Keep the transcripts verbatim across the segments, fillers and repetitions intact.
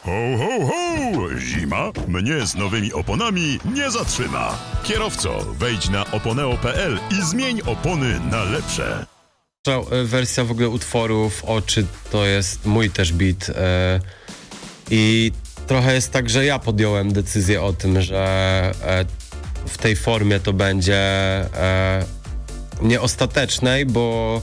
Ho, ho, ho! Zima mnie z nowymi oponami nie zatrzyma. Kierowco, wejdź na oponeo kropka pe el i zmień opony na lepsze. Wersja w ogóle utworu W oczy to jest mój też beat e, i trochę jest tak, że ja podjąłem decyzję o tym, że e, w tej formie to będzie e, nieostatecznej, bo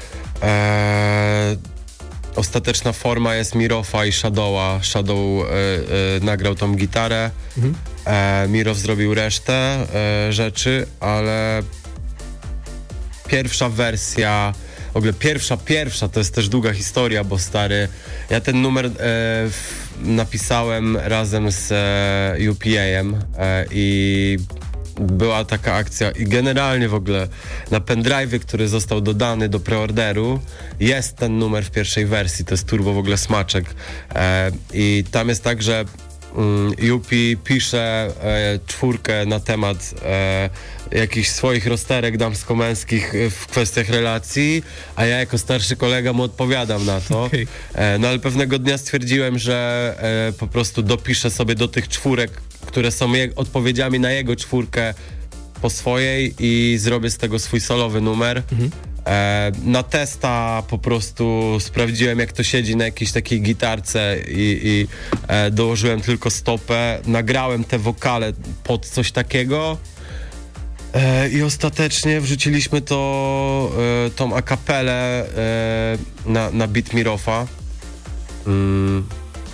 e, ostateczna forma jest Mirofa i Shadowa. Shadow e, e, nagrał tą gitarę, mhm. e, Mirow zrobił resztę e, rzeczy, ale pierwsza wersja, w ogóle pierwsza, pierwsza, to jest też długa historia, bo stary, ja ten numer e, w, napisałem razem z e, U P A-em e, i była taka akcja i generalnie w ogóle na pendrive'ie, który został dodany do preorderu, jest ten numer w pierwszej wersji, to jest turbo w ogóle smaczek e, i tam jest tak, że U P pisze e, czwórkę na temat e, jakichś swoich rozterek damsko-męskich w kwestiach relacji, a ja jako starszy kolega mu odpowiadam na to. Okay. E, no ale pewnego dnia stwierdziłem, że e, po prostu dopiszę sobie do tych czwórek, które są je, odpowiedziami na jego czwórkę po swojej i zrobię z tego swój solowy numer. Mhm. E, na testa po prostu sprawdziłem, jak to siedzi na jakiejś takiej gitarce i, i e, dołożyłem tylko stopę, nagrałem te wokale pod coś takiego e, i ostatecznie wrzuciliśmy to, e, tą akapelę e, na, na beat Mirofa. Mm.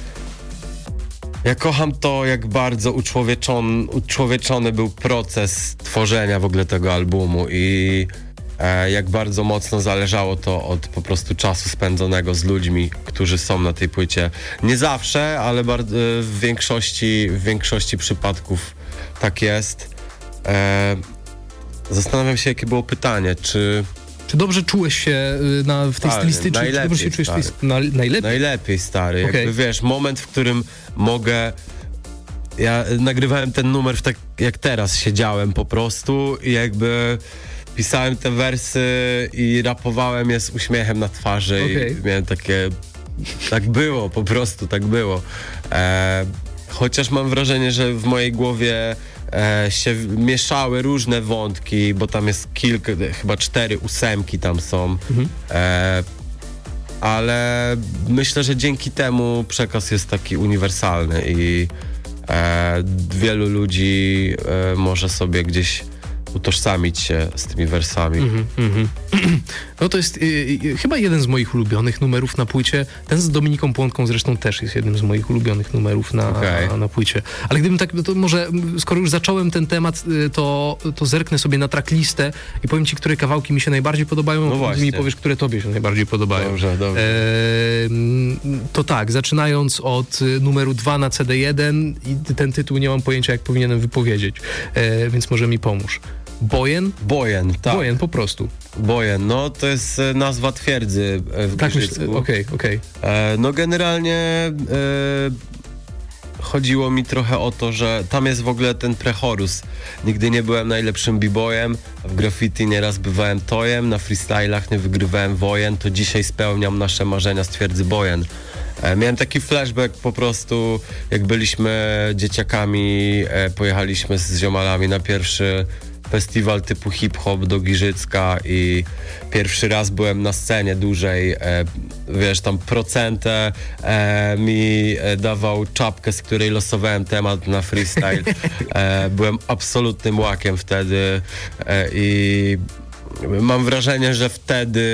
Ja kocham to, jak bardzo uczłowieczony, uczłowieczony był proces tworzenia w ogóle tego albumu i e, jak bardzo mocno zależało to od po prostu czasu spędzonego z ludźmi, którzy są na tej płycie. Nie zawsze, ale bardzo, w większości, w większości przypadków tak jest. E, zastanawiam się, jakie było pytanie, czy... Czy dobrze czułeś się na, w tej stary, stylistyce? Czy dobrze się czujesz w tej, na, najlepiej? Najlepiej, stary. Okay. Jakby wiesz, moment, w którym mogę... Ja nagrywałem ten numer w tak jak teraz, siedziałem po prostu i jakby pisałem te wersy i rapowałem je z uśmiechem na twarzy okay. i miałem takie... Tak było, po prostu tak było. E, chociaż mam wrażenie, że w mojej głowie e, się mieszały różne wątki, bo tam jest kilka, chyba cztery ósemki tam są. Mhm. E, ale myślę, że dzięki temu przekaz jest taki uniwersalny i e, wielu ludzi e, może sobie gdzieś utożsamić się z tymi wersami. Mm-hmm, mm-hmm. No to jest y, y, chyba jeden z moich ulubionych numerów na płycie. Ten z Dominiką Płonką zresztą też jest jednym z moich ulubionych numerów na, okay. na, na płycie. Ale gdybym tak, to może skoro już zacząłem ten temat, to, to zerknę sobie na tracklistę i powiem ci, które kawałki mi się najbardziej podobają, no a ty mi powiesz, które tobie się najbardziej podobają. Dobrze, dobrze. E, to tak, zaczynając od numeru dwa na C D jeden i ten tytuł nie mam pojęcia, jak powinienem wypowiedzieć, e, więc może mi pomóż. Bojen? Bojen, tak. Bojen, po prostu. Bojen, no to jest nazwa twierdzy w tak Giżycku. Okej, okej. Okay, okay. e, no generalnie e, chodziło mi trochę o to, że tam jest w ogóle ten prechorus. Nigdy nie byłem najlepszym b-boyem, a w graffiti nieraz bywałem tojem, na freestylach nie wygrywałem wojen, to dzisiaj spełniam nasze marzenia z twierdzy Bojen. E, miałem taki flashback po prostu, jak byliśmy dzieciakami, e, pojechaliśmy z ziomalami na pierwszy festiwal typu hip-hop do Giżycka i pierwszy raz byłem na scenie dłużej, e, wiesz, tam procentę e, mi e, dawał czapkę, z której losowałem temat na freestyle. E, byłem absolutnym łakiem wtedy e, i mam wrażenie, że wtedy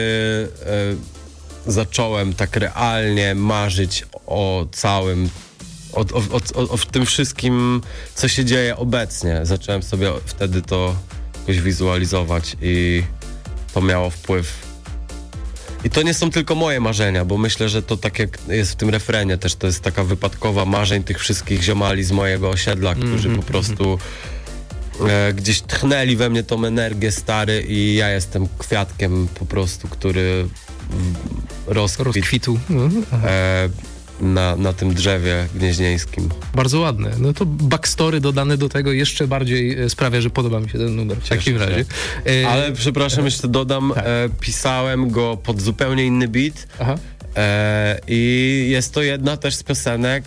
e, zacząłem tak realnie marzyć o całym O, o, o, o tym wszystkim, co się dzieje obecnie. Zacząłem sobie wtedy to jakoś wizualizować i to miało wpływ. I to nie są tylko moje marzenia, bo myślę, że to tak jak jest w tym refrenie też, to jest taka wypadkowa marzeń tych wszystkich ziomali z mojego osiedla, którzy mm-hmm, po prostu e, gdzieś tchnęli we mnie tą energię, stary, i ja jestem kwiatkiem po prostu, który rozkwit, rozkwitł. E, Na, na tym drzewie gnieźnieńskim. Bardzo ładne. No to backstory dodane do tego jeszcze bardziej sprawia, że podoba mi się ten numer w Cieszę takim razie. E... Ale przepraszam, jeszcze dodam, tak. e, pisałem go pod zupełnie inny beat. Aha. E, I jest to jedna też z piosenek,